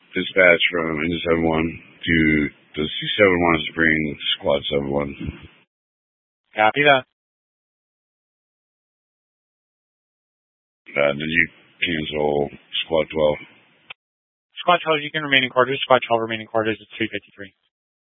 dispatch from Engine 71 to the C71 Spring Squad 71. Copy that. Did you cancel Squad 12? Squad 12, you can remain in quarters. Squad 12 remaining quarters at 353.